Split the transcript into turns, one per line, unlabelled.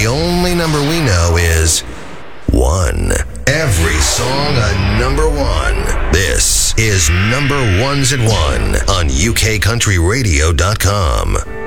the only number we know is 1. Every song a number 1. This is Number Ones at 1 on UKCountryRadio.com.